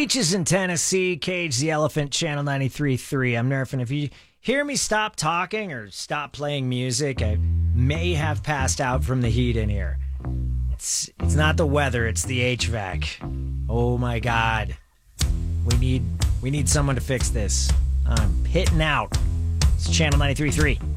Beaches in Tennessee, Cage the Elephant, Channel 93.3. I'm Nerf, and if you hear me stop talking or stop playing music, I may have passed out from the heat in here. It's not the weather, it's the HVAC. Oh my God. We need someone to fix this. I'm hitting out. It's Channel 93.3.